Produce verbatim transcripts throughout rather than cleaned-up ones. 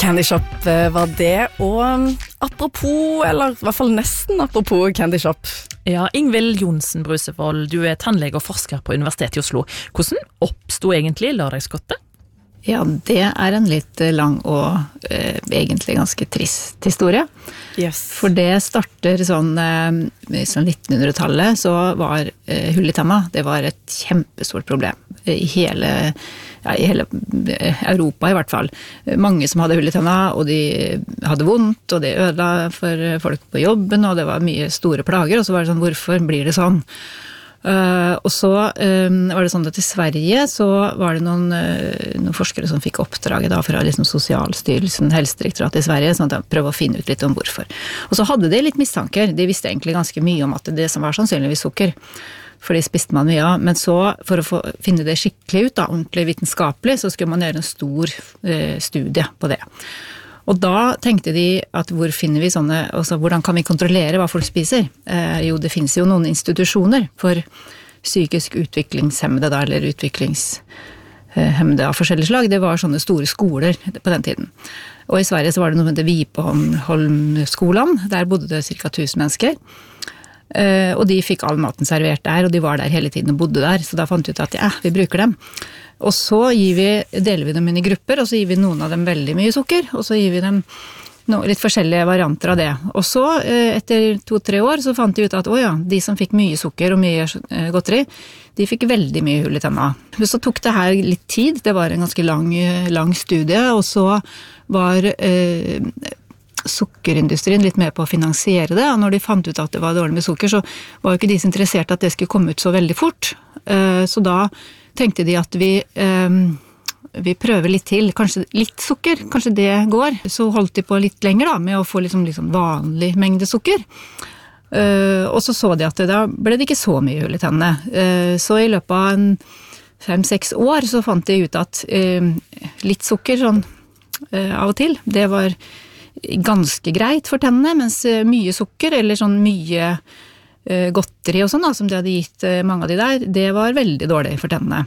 Candy Shop var det, og apropos, eller i hvert fall nesten apropos Candy Shop. Ja, Ingvild Johnsen Brusevold, du er tannlege og forsker på Universitetet i Oslo. Hvordan oppstod egentlig lørdagsgodtet? Ja, det er en litt lang og eh, egentlig ganske trist historie. Yes. For det starter sånn, eh, sånn nittenhundretallet, så var eh, hull i tanna, det var et kjempestort problem i hele, ja, i hele Europa i hvert fall. Mange som hadde hull i tanna, og de hadde vondt, og det ødela for folk på jobben, og det var mye store plager, og så var det sånn, hvorfor blir det sånn? Uh, og så um, var det sånn at i Sverige så var det noen, uh, noen forskere som fikk oppdraget da fra liksom Sosialstyrelsen, Helsedirektoratet i Sverige, sånn at de prøvde å finne ut litt om hvorfor. Og så hadde de litt mistanker, de visste egentlig ganske mye om at det som var sannsynligvis sukker, for de spiste man mye av, men så for å få, finne det skikkelig ut da, ordentlig vitenskapelig, så skulle man gjøre en stor uh, studie på det. Og da tenkte de at hvor finner vi sånne, altså hvordan kan vi kontrollere hva folk spiser? Eh, jo, det finnes jo noen institusjoner for psykisk utviklingshemmede da, eller utviklingshemmede av forskjellige slag. Det var sånne store skoler på den tiden. Og i Sverige så var det noe som heter Vipeholmskolan, der bodde det cirka tusen mennesker. Eh, og de fikk all maten servert der, og de var der hele tiden og bodde der, så da fant vi ut at ja, vi bruker dem. Og så gir vi, deler vi dem inn i grupper, og så gir vi noen av dem veldig mye sukker, og så gir vi dem noen, litt forskjellige varianter av det. Og så, etter to-tre år, så fant de ut at, å ja, de som fikk mye sukker og mye godteri, de fikk veldig mye hull i tenna. Så tok det her litt tid, det var en ganske lang, lang studie, og så var eh, sukkerindustrien litt med på å finansiere det, og når de fant ut at det var dårlig med sukker, så var jo ikke de så interessert at det skulle komme ut så veldig fort. Eh, så da tenkte de at vi, eh, vi prøver litt til, kanskje litt sukker, kanskje det går. Så holdt de på litt lenger da, med å få liksom, liksom vanlig mengde sukker. Eh, og så så de at det, da ble det ikke så mye hull i tennene. Eh, så i løpet av en fem-seks år så fant de ut at eh, litt sukker sånn eh, av og til, det var ganske greit for tennene, mens mye sukker eller sånn mye godteri og sånn da, som de hadde gitt mange av de der, det var veldig dårlig for tennene.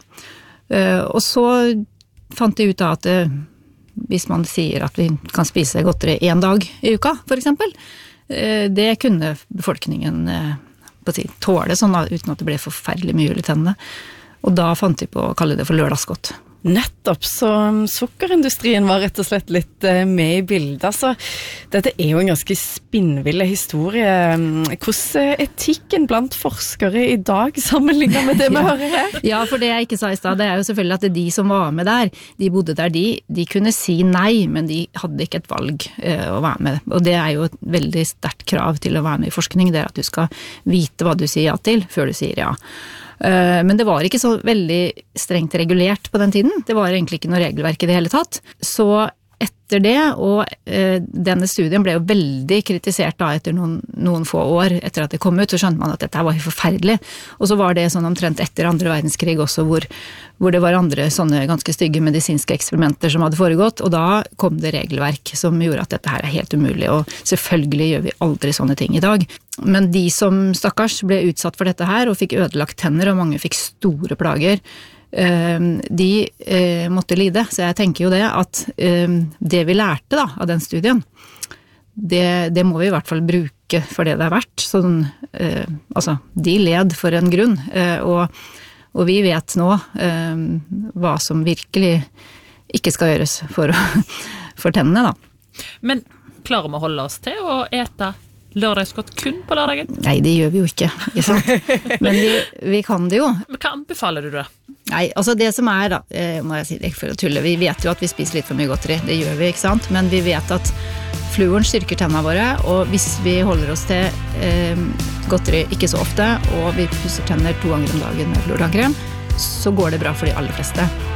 Og så fant de ut av at hvis man sier at vi kan spise godteri en dag i uka, for eksempel, det kunne befolkningen på si, tåle sånn da, uten at det ble forferdelig mye hull i tennene. Og da fant de på å kalle det for lørdagsgodt. Nettopp, så sukkerindustrien var rett og slett litt med i bildet. Altså, dette er jo en ganske spinnville historie. Hvordan er etikken blant forskere i dag sammenlignet med det vi hører her? Ja, for det jeg ikke sa i sted, det er jo selvfølgelig at de som var med der, de bodde der, de, de kunne si nei, men de hadde ikke et valg eh, å være med. Og det er jo et veldig sterkt krav til å være med i forskning, det er at du skal vite hva du sier ja til, før du sier ja. Men det var ikke så veldig strengt regulert på den tiden. Det var egentlig ikke noe regelverk i det hele tatt. Så etter det, og eh, denne studien ble jo veldig kritisert da etter noen, noen få år etter at det kom ut, så skjønte man at dette var forferdelig. Og så var det sånn omtrent etter andre verdenskrig også, hvor, hvor det var andre sånne ganske stygge medisinske eksperimenter som hadde foregått, og da kom det regelverk som gjorde at dette her er helt umulig, og selvfølgelig gjør vi aldri sånne ting i dag. Men de som stakkars ble utsatt for dette her, og fikk ødelagt tenner, og mange fikk store plager, de måtte lide. Så jeg tenker jo det at det vi lærte da, av den studien, det, det må vi i hvert fall bruke for det det er verdt. Sånn, altså, de led for en grunn, og, og vi vet nå hva som virkelig ikke skal gjøres for, for tennene da. Men klarer vi å holde oss til å ete lørdagsgodt kun på lørdagen? Nei, det gjør vi jo ikke, ikke sant? Men vi, vi kan det jo. Men hva anbefaler du da? Nei, altså det som er da, eh, må jeg si det for å tulle, vi vet jo at vi spiser litt for mye godteri, det gjør vi, ikke sant? Men vi vet at fluoren styrker tennene våre, og hvis vi holder oss til eh, godteri ikke så ofte, og vi pusser tenner to ganger om dagen med fluortannkrem, så går det bra for de aller fleste.